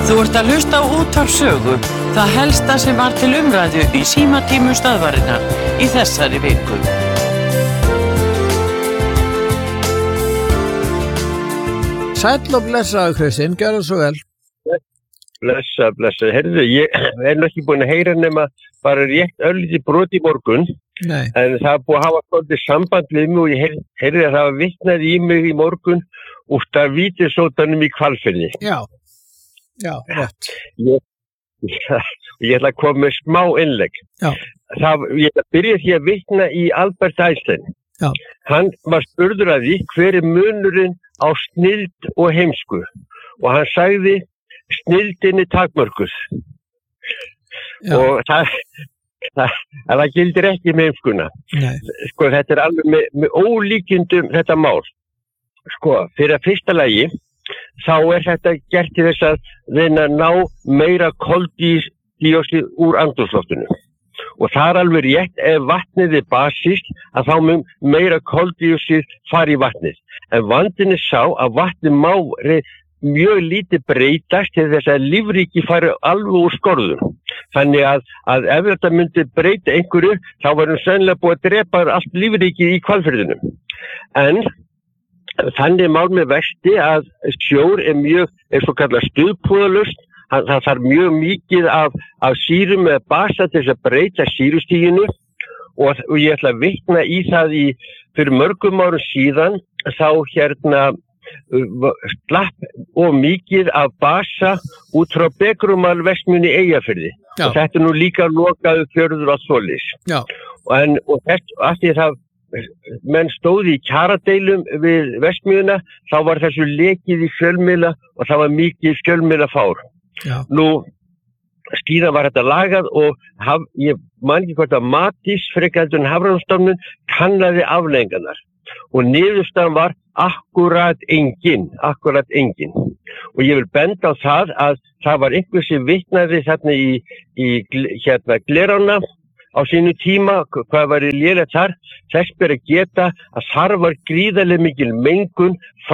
Þú ert að hlusta á Útvarp Sögu, það helsta sem var til umræðu í símatímum stöðvarinnar í þessari viku. Sæll og blessaðu Kristinn, gjörðu svo vel. Blessa. Heyrðu, ég nú ekki búin að heyra nema bara rétt örlítið brot í morgun. Nei. En það er búið að hafa svolítið samband við mig og ég heyrði að það var vitnað í mig í morgun út af vítisótanum í Hvalfirði. Já, rétt. Ég ætla að koma með smá innlegg. Já. Ég ætla að byrja því að vitna í Albert Einstein. Já. Hann var spurður að því hver er munurinn á snilld og heimsku og hann sagði snilldin er takmörkuð. Já. Og það gildir ekki með heimskuna. Nei. Sko, þetta er alveg með ólíkindum þetta mál. Sko, fyrir að fyrsta lagi þá er þetta gert til þess að reyna að ná meira koldíoxíð úr andrúmsloftinu. Og það er alveg rétt, ef vatnið er basískt, að þá mun meira koldíoxíð fara í vatnið. En vandinn er sá að vatnið má mjög lítið breytast til þess að lífríki fari alveg úr skorðum. Þannig að ef þetta myndi breyta einhverju, þá varum sennilega búið að drepa allt lífríki í Hvalfirðinum. En þannig mál með vexti að sjór er svo kallað stuðpúðalaust. Það þarf mjög mikið af sýrum með basa til þess að breyta sýrustiginu og ég ætla að vitna í það fyrir mörgum árum síðan þá slapp og mikið af basa út frá Begrumal verksmiðjunni í Eyjafirði. Og þetta er nú líka lokaðu fjörður á svoleiðis. Já. Og þetta af því það menn stóði í kjaradeilum við verksmiðjuna, þá var þessu lekið í fjölmiðla og það var mikið fjölmiðlafár. Já. Nú, skíðan var þetta lagað og ég man ekki hvort að Matís frekar en Hafrannsstofnun kannaði afleiðingarnar og niðurstaðan var akkurat engin. Og ég vil benda á það að það var einhver sem vitnaði þarna í Glerána á sínu tíma, hvað var lélegt þar, þess ber að geta að þar var gríðarlega mikil mengun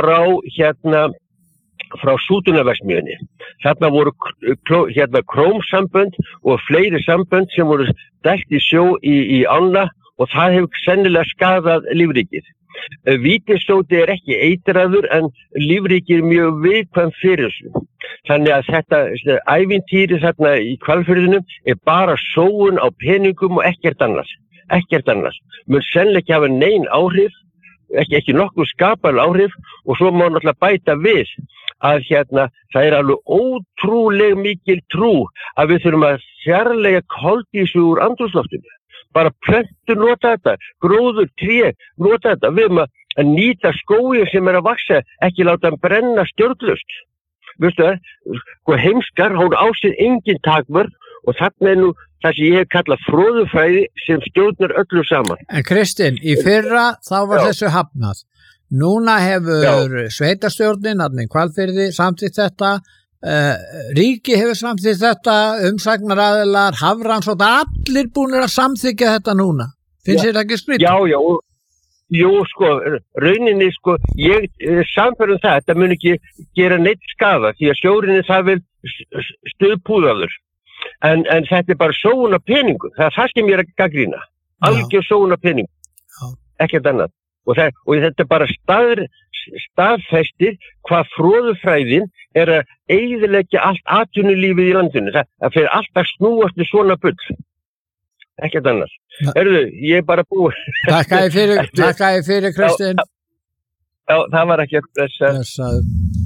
frá sútunarverksmiðjunni. Þarna voru krómsambönd og fleiri sambönd sem voru dælt í sjó í ána og það hefur sennilega skadað lífríkið. Vítisóti er ekki eitraður en lífríkið er mjög viðkvæm fyrir þessu. Þannig að þetta ævintýri þarna í Hvalfirðinum er bara sóun á peningum og ekkert annars. Mun sennilega ekki hafa nein áhrif, ekki nokkuð skapal áhrif og svo má náttúrulega bæta við að það er alveg ótrúlega mikil trú að við þurfum að fjarlægja koldíoxíð úr andrúmsloftinu. Bara plöntur nota þetta, gróður, tré nota þetta. Við erum að nýta skóginn sem er að vaxa, ekki láta hann brenna stjórnlaust. Veistu það? Sko heimskar, hún á sér engin takmörk og þarna er nú það sem ég hef kallað froðufræði sem stjórnar öllu saman. En Kristinn, í fyrra þá var þessu hafnað. Núna hefur sveitarstjórnin, Hvalfirði, samþykkt þetta, ríki hefur samþykkt þetta, umsagnaraðilar, Hafrannsókn, allir búnir að samþykkja þetta núna. Finnst þér ekki skrítið? Já, jú, sko, rauninni, sko, ég samferðum það, þetta mun ekki gera neitt skaða, því að sjórinni það vil stuðpúðaður. En þetta er bara sóun af peningum, það er það sem ég er að gagnrýna. Algjör sóun af peningum, ekkert annað. Og þetta er bara staðfestir hvað froðufræðin er að eyðileggja allt atvinnulífið í landinu. Það fer alltaf snúast við svona bull. Ekkert annars. Heyrðu, ég er bara búið. Takk fyrir Kristinn. Já, það var ekkert blessaður.